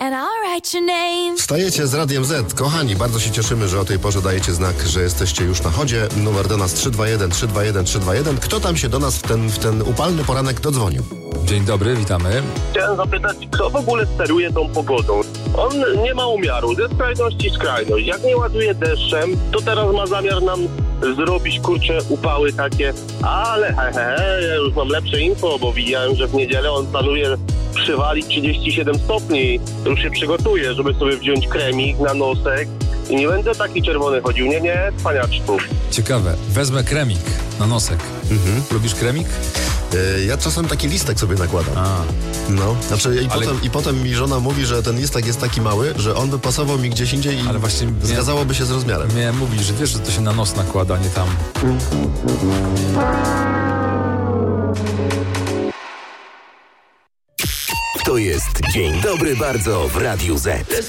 and I'll write your name. Wstajecie z Radiem Z. Kochani, bardzo się cieszymy, że o tej porze dajecie znak, że jesteście już na chodzie. Numer do nas 321 321 321. Kto tam się do nas w ten upalny poranek dodzwonił? Dzień dobry, witamy. Chciałem zapytać, kto w ogóle steruje tą pogodą? On nie ma umiaru, ze skrajności w skrajność. Jak nie ładuje deszczem, to teraz ma zamiar nam zrobić, kurczę, upały takie. Ale ja już mam lepsze info, bo widziałem, że w niedzielę on planuje przywalić 37 stopni. Już się przygotuje, żeby sobie wziąć kremik na nosek. I nie będę taki czerwony chodził. Nie, cwaniaczku. Ciekawe, wezmę kremik na nosek. Lubisz kremik? Ja czasem taki listek sobie nakładam. No, znaczy potem mi żona mówi, że ten listek jest taki mały, że on by pasował mi gdzieś indziej i Ale właśnie zgadzałoby się z rozmiarem. Miałem mówić, że wiesz, że to się na nos nakłada, nie tam. To jest Dzień Dobry Bardzo w Radiu Z.